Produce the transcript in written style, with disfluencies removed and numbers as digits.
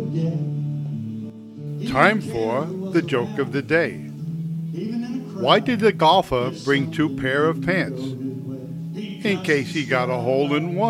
Time for the joke of the day. Why did the golfer bring two pair of pants? In case he got a hole in one.